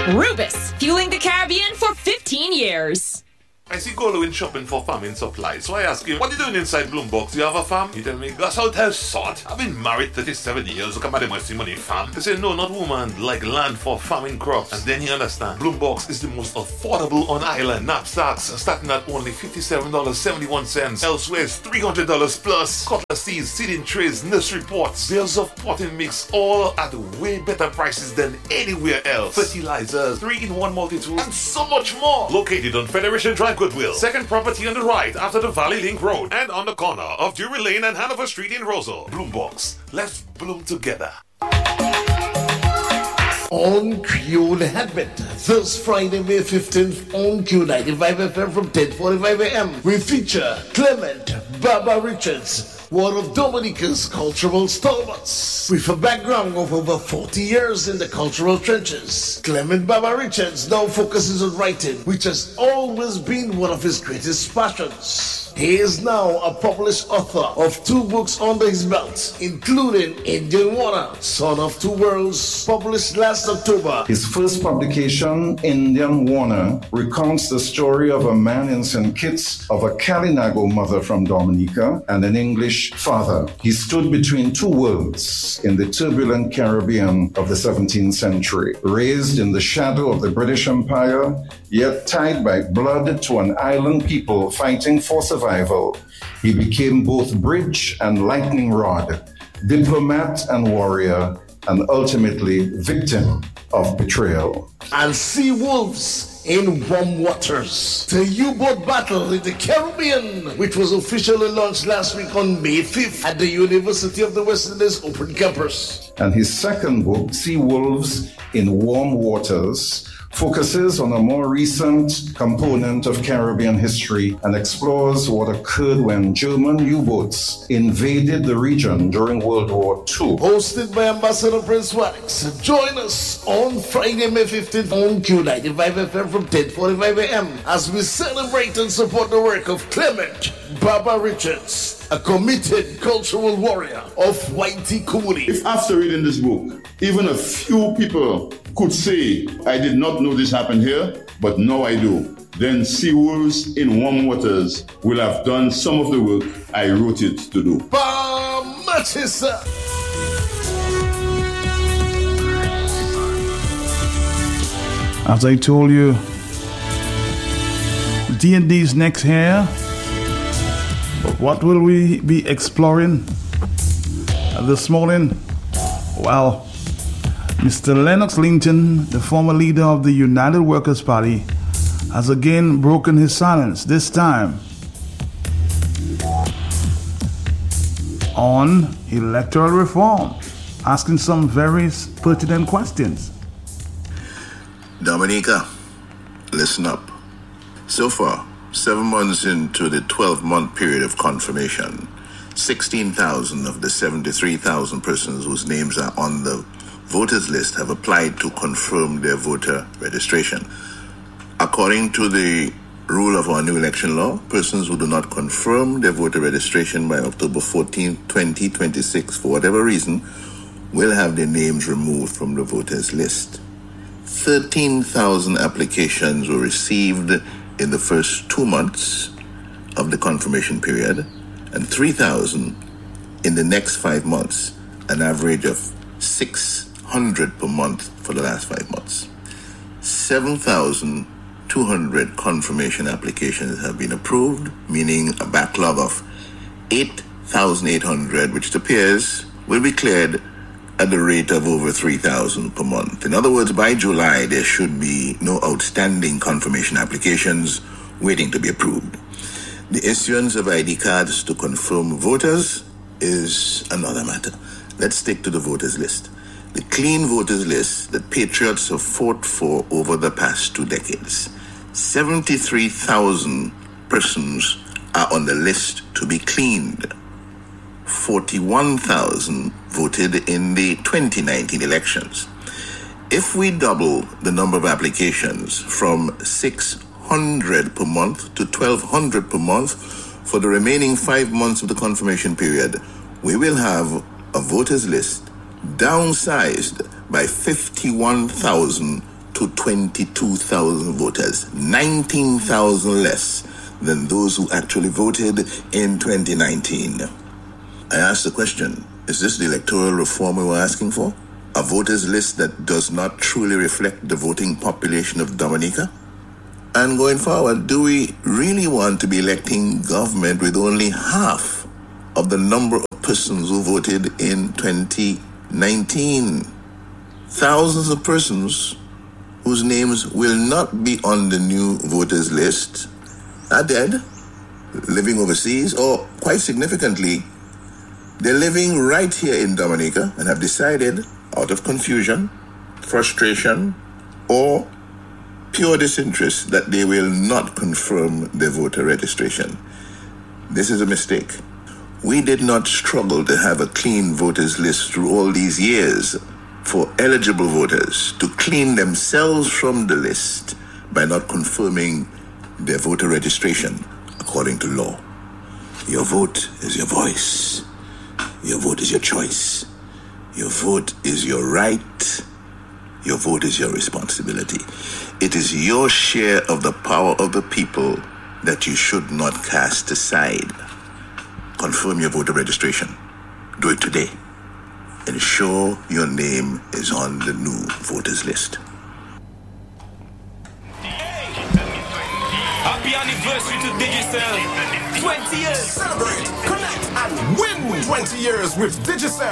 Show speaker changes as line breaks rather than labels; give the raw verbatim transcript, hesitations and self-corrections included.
Rubus, fueling the Caribbean for fifteen years.
I see Golo in shopping for farming supplies, so I ask him, what are you doing inside Bloombox? Do you have a farm? He tell me, Gus, out have sort. I've been married thirty-seven years, look at my see money farm. They say, no, not woman, like land for farming crops. And then he understand, Bloombox is the most affordable on island. Knapsacks starting at only fifty-seven dollars and seventy-one cents. Elsewhere it's three hundred dollars plus. Cutlasses, seeding trays, nursery pots, bales of potting mix, all at way better prices than anywhere else. Fertilizers, three in one multi-tools, and so much more. Located on Federation Drive, Goodwill. Second property on the right after the Valley Link Road and on the corner of Drury Lane and Hanover Street in Rosal. Bloombox. Let's bloom together.
On Creole Headband, this Friday, May fifteenth on Q ninety-five F M from ten forty-five a m We feature Clement Baba Richards, one of Dominica's cultural stalwarts. With a background of over forty years in the cultural trenches, Clement Baba Richards now focuses on writing, which has always been one of his greatest passions. He is now a published author of two books under his belt, including Indian Water, Son of Two Worlds, published last October.
His first publication, Indian Warner, recounts the story of a man in Saint Kitts of a Kalinago mother from Dominica and an English father. He stood between two worlds in the turbulent Caribbean of the seventeenth century, raised in the shadow of the British Empire, yet tied by blood to an island people fighting for survival. He became both bridge and lightning rod, diplomat and warrior, and ultimately victim of betrayal.
And Sea Wolves in Warm Waters, the U-boat battle in the Caribbean, which was officially launched last week on May fifth at the University of the West Indies Open Campus.
And his second book, Sea Wolves in Warm Waters, focuses on a more recent component of Caribbean history and explores what occurred when German U-boats invaded the region during World War Two.
Hosted by Ambassador Prince Wax. Join us on Friday, May fifteenth on Q ninety-five F M from ten forty-five a m as we celebrate and support the work of Clement Baba Richards, a committed cultural warrior of Whitey Cooley.
If after reading this book, even a few people could say, I did not know this happened here, but now I do, then Sea Wolves in Warm Waters will have done some of the work I wrote it to do.
Bam Matissa!
As I told you, D and D's next here. But what will we be exploring this morning? Well, Mister Lennox Linton, the former leader of the United Workers' Party, has again broken his silence, this time on electoral reform, asking some very pertinent questions.
Dominica, listen up. So far, seven months into the twelve-month period of confirmation, sixteen thousand of the seventy-three thousand persons whose names are on the voters list have applied to confirm their voter registration. According to the rule of our new election law, persons who do not confirm their voter registration by October fourteenth, twenty twenty-six, for whatever reason, will have their names removed from the voters list. thirteen thousand applications were received in the first two months of the confirmation period, and three thousand in the next five months, an average of six hundred per month for the last five months. seven thousand two hundred confirmation applications have been approved, meaning a backlog of eight thousand eight hundred, which it appears will be cleared at the rate of over three thousand per month. In other words, by July, there should be no outstanding confirmation applications waiting to be approved. The issuance of I D cards to confirm voters is another matter. Let's stick to the voters list. The clean voters list that patriots have fought for over the past two decades. seventy-three thousand persons are on the list to be cleaned. forty-one thousand voted in the twenty nineteen elections. If we double the number of applications from six hundred per month to twelve hundred per month for the remaining five months of the confirmation period, we will have a voters list downsized by fifty-one thousand to twenty-two thousand voters, nineteen thousand less than those who actually voted in twenty nineteen. I asked the question, is this the electoral reform we were asking for? A voters list that does not truly reflect the voting population of Dominica? And going forward, do we really want to be electing government with only half of the number of persons who voted in twenty nineteen? Thousands of persons whose names will not be on the new voters list are dead, living overseas, or quite significantly, they're living right here in Dominica and have decided, out of confusion, frustration, or pure disinterest, that they will not confirm their voter registration. This is a mistake. We did not struggle to have a clean voters list through all these years for eligible voters to clean themselves from the list by not confirming their voter registration according to law. Your vote is your voice. Your vote is your choice. Your vote is your right. Your vote is your responsibility. It is your share of the power of the people that you should not cast aside. Confirm your voter registration. Do it today. Ensure your name is on the new voters list.
Happy anniversary to Digicel. twenty years.
Celebrate, connect, and win twenty years with Digicel.